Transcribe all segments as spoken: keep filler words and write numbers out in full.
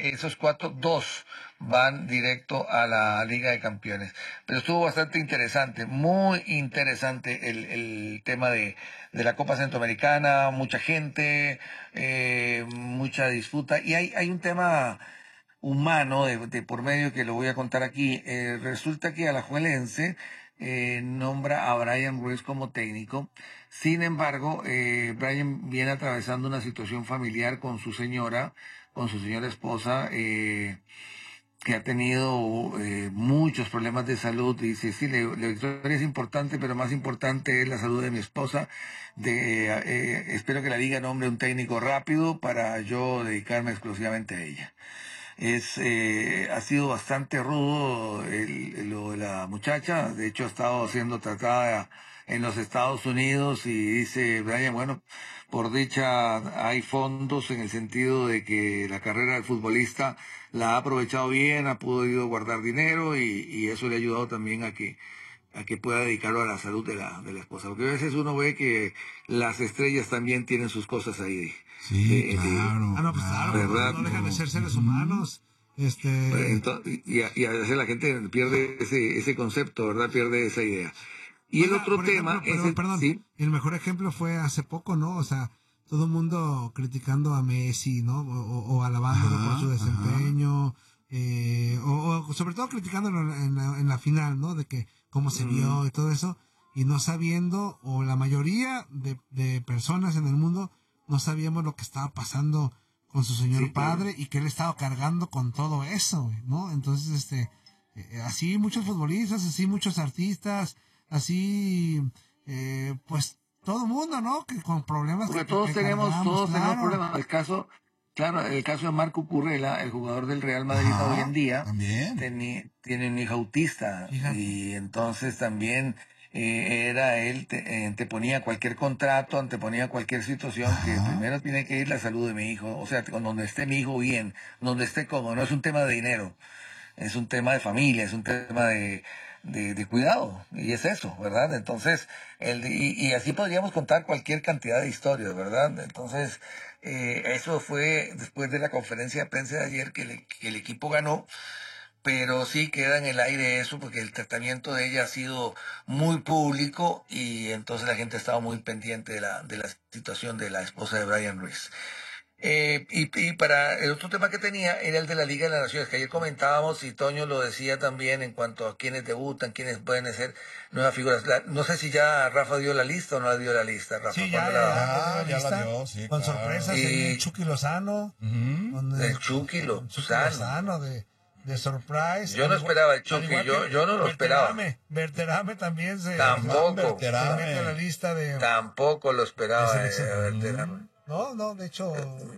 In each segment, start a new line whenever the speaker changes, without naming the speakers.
de esos cuatro, dos van directo a la Liga de Campeones. Pero estuvo bastante interesante, muy interesante el, el tema de, de la Copa Centroamericana, mucha gente, eh, mucha disputa. Y hay, hay un tema humano de, de por medio que lo voy a contar aquí. Eh, resulta que Alajuelense eh, nombra a Brian Ruiz como técnico. Sin embargo, eh, Brian viene atravesando una situación familiar con su señora, con su señora esposa, eh, que ha tenido eh, muchos problemas de salud. Dice, sí, la, la victoria es importante, pero más importante es la salud de mi esposa. De, eh, espero que la liga nombre un técnico rápido para yo dedicarme exclusivamente a ella. Es eh, ha sido bastante rudo el, lo de la muchacha. De hecho, ha estado siendo tratada en los Estados Unidos y dice Brian, bueno, por dicha hay fondos en el sentido de que la carrera del futbolista la ha aprovechado bien, ha podido guardar dinero y, y eso le ha ayudado también a que a que pueda dedicarlo a la salud de la de la esposa, porque a veces uno ve que las estrellas también tienen sus cosas ahí.
Sí,
eh,
claro.
de,
Ah, no, pues claro,
¿verdad?
No dejan de ser seres humanos. Este...
Entonces, y, a, y a veces la gente pierde ese ese concepto, ¿verdad? Pierde esa idea. Y Oiga, el otro tema
ejemplo,
es
perdón,
el,
perdón,
¿sí?
El mejor ejemplo fue hace poco, ¿no? O sea, todo el mundo criticando a Messi, ¿no? O, o alabándolo ajá, por su desempeño, eh, o, o sobre todo criticándolo en la, en la final, ¿no? De que cómo se vio mm. y todo eso, y no sabiendo, o la mayoría de, de personas en el mundo no sabíamos lo que estaba pasando con su señor sí, padre claro. Y que él estaba cargando con todo eso, ¿no? Entonces, este, eh, así muchos futbolistas, así muchos artistas, así, eh, pues, todo el mundo, ¿no? Que con problemas
Porque
que,
todos
que
tenemos,
cargamos,
todos
claro.
tenemos problemas. El caso, claro, el caso de Marco Currela, el jugador del Real Madrid ajá, hoy en día,
también.
Teni, tiene un hijo autista.
Fíjate.
Y entonces también eh, era él, te, eh, anteponía cualquier contrato, anteponía cualquier situación, ajá, que primero tiene que ir la salud de mi hijo. O sea, con donde esté mi hijo bien, donde esté cómodo. No es un tema de dinero, es un tema de familia, es un tema de... De, de cuidado, y es eso, ¿verdad? Entonces, el, y, y así podríamos contar cualquier cantidad de historias, ¿verdad? Entonces, eh, eso fue después de la conferencia de prensa de ayer que, le, que el equipo ganó, pero sí queda en el aire eso porque el tratamiento de ella ha sido muy público y entonces la gente ha estado muy pendiente de la, de la situación de la esposa de Brian Ruiz. Eh, y, y para el otro tema que tenía era el de la Liga de las Naciones, que ayer comentábamos y Toño lo decía también en cuanto a quienes debutan, quienes pueden ser nuevas figuras. La, no sé si ya Rafa dio la lista o no la dio la lista, Rafa.
Sí, ya,
la,
ya, ya,
ya la dio, sí,
con
claro.
sorpresas,
y,
el Chucky Lozano.
Uh-huh, con el, el Chucky Lozano. Chucky
Lozano de, de Surprise.
Yo no esperaba el Chucky, yo, yo no lo esperaba.
Berterame también se...
Tampoco.
Se mete a la lista de...
Tampoco lo esperaba de
Berterame. No, no, de hecho...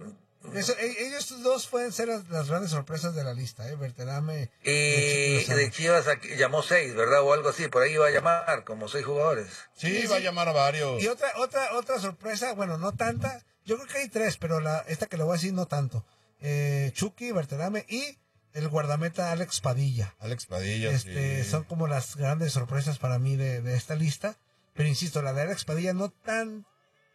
Eso, ellos dos pueden ser las, las grandes sorpresas de la lista, ¿eh? Berterame.
Y de Chivas llamó seis, ¿verdad? O algo así, por ahí iba a llamar, como seis jugadores.
Sí, sí, va a llamar a varios.
Y otra, otra, otra sorpresa, bueno, no tanta, yo creo que hay tres, pero la, esta que le voy a decir no tanto. Eh, Chucky, Berterame y el guardameta Alex Padilla.
Alex Padilla,
este,
sí.
Son como las grandes sorpresas para mí de, de esta lista. Pero insisto, la de Alex Padilla no tanto,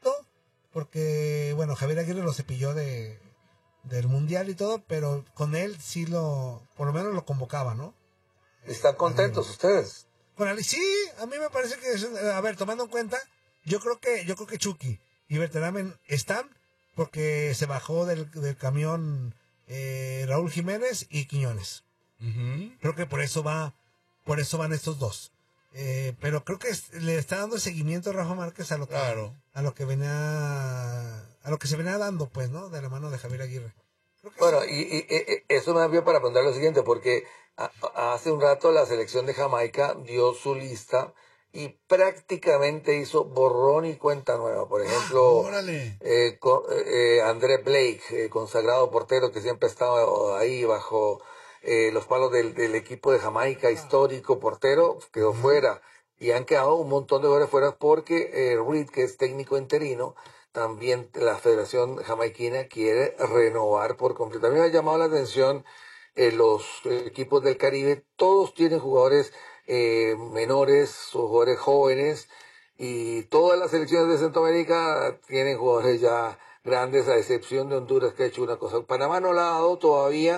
porque, bueno, Javier Aguirre lo cepilló de del mundial y todo, pero con él sí lo, por lo menos lo convocaba, ¿no?
¿Están contentos ver, ustedes?
Con Ali, sí, a mí me parece que es, a ver, tomando en cuenta, yo creo que, yo creo que Chucky y Berterame están porque se bajó del, del camión eh, Raúl Jiménez y Quiñones. Uh-huh. Creo que por eso va, por eso van estos dos. Eh, pero creo que es, le está dando seguimiento a Rafa Márquez a lo que,
claro.
a lo que venía, a lo que se venía dando, pues, ¿no? De la mano de Javier Aguirre.
Creo que bueno, sí. y, y, y eso me da pie para preguntar lo siguiente, porque a, a hace un rato la selección de Jamaica dio su lista y prácticamente hizo borrón y cuenta nueva. Por ejemplo,
ah,
eh, con, eh, André Blake, eh, consagrado portero que siempre estaba ahí bajo eh, los palos del, del equipo de Jamaica, histórico portero, quedó uh-huh. fuera. Y han quedado un montón de jugadores fuera porque eh, Reed, que es técnico interino, también la Federación Jamaiquina quiere renovar por completo. A mí me ha llamado la atención eh, los equipos del Caribe, todos tienen jugadores eh, menores, jugadores jóvenes, y todas las selecciones de Centroamérica tienen jugadores ya grandes, a excepción de Honduras, que ha hecho una cosa. Panamá no la ha dado todavía